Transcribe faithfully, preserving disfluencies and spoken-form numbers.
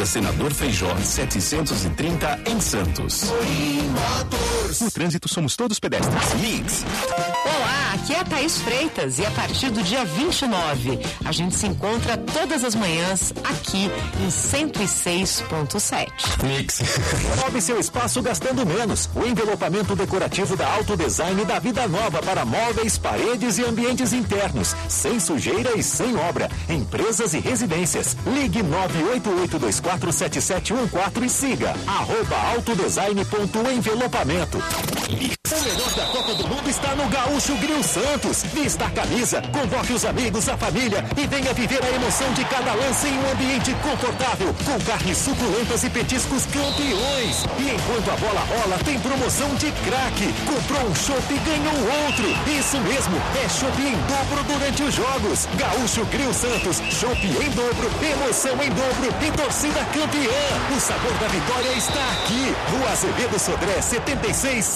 Avenida Senador Feijó, setecentos e trinta, em Santos. No trânsito somos todos pedestres. Mix. Olá, aqui é a Thaís Freitas e a partir do dia vinte e nove a gente se encontra todas as manhãs aqui em cento e seis ponto sete. Mix. Move seu espaço gastando menos. O envelopamento decorativo da Auto Design dá vida nova para móveis, paredes e ambientes internos, sem sujeira e sem obra. Empresas e residências. Ligue nove oito oito dois quatro sete sete um quatro e siga arroba autodesign.envelopamento. O melhor da Copa do Mundo está no Gaúcho Grill Santos. Vista a camisa, convoque os amigos, a família e venha viver a emoção de cada lance em um ambiente confortável, com carnes suculentas e petiscos campeões. E enquanto a bola rola, tem promoção de craque. Comprou um chopp e ganhou outro. Isso mesmo, é chopp em dobro durante os jogos. Gaúcho Grill Santos, chopp em dobro, emoção em dobro e torcida campeã. O sabor da vitória está aqui. Rua Azevedo Sodré, setenta e seis.